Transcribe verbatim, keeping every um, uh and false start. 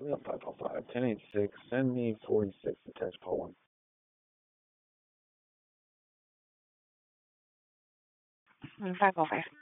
five oh five, ten eighty-six, send me forty-six attached Poland. five oh five.